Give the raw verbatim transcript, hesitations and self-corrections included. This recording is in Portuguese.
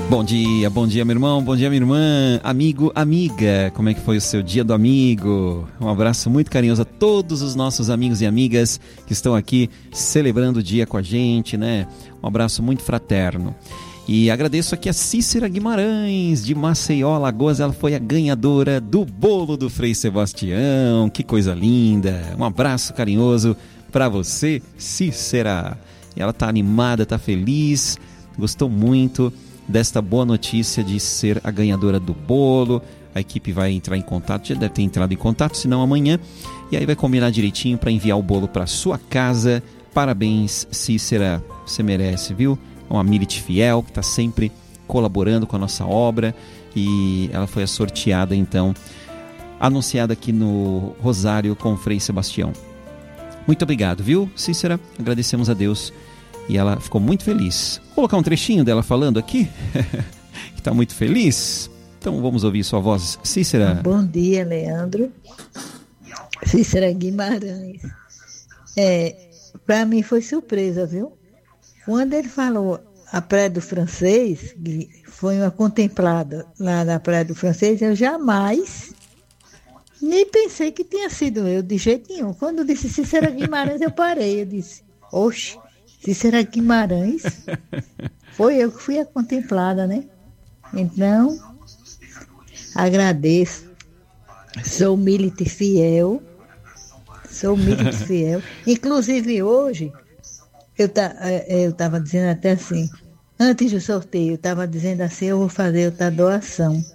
Bom dia, bom dia, meu irmão, bom dia, minha irmã, amigo, amiga, como é que foi o seu dia do amigo? Um abraço muito carinhoso a todos os nossos amigos e amigas que estão aqui celebrando o dia com a gente, né? Um abraço muito fraterno. E agradeço aqui a Cícera Guimarães, de Maceió, Alagoas. Ela foi a ganhadora do bolo do Frei Sebastião. Que coisa linda. Um abraço carinhoso para você, Cícera. E ela tá animada, tá feliz, gostou muito desta boa notícia de ser a ganhadora do bolo. A equipe vai entrar em contato, já deve ter entrado em contato, se não amanhã. E aí vai combinar direitinho para enviar o bolo para sua casa. Parabéns, Cícera, você merece, viu? Uma milite fiel que está sempre colaborando com a nossa obra, e ela foi a sorteada, então, anunciada aqui no Rosário com o Frei Sebastião. Muito obrigado, viu, Cícera? Agradecemos a Deus e ela ficou muito feliz. Vou colocar um trechinho dela falando aqui, que está muito feliz. Então vamos ouvir sua voz, Cícera. Bom dia, Leandro. Cícera Guimarães. É, para mim foi surpresa, viu? Quando ele falou a Praia do Francês, que foi uma contemplada lá na Praia do Francês, eu jamais nem pensei que tinha sido eu, de jeito nenhum. Quando disse Cícera Guimarães, eu parei. Eu disse, oxe, Cícera Guimarães? Foi eu que fui a contemplada, né? Então, agradeço. Sou milite fiel. Sou milite fiel. Inclusive hoje, Eu tá, eu estava dizendo até assim, antes do sorteio, eu estava dizendo assim, eu vou fazer outra doação.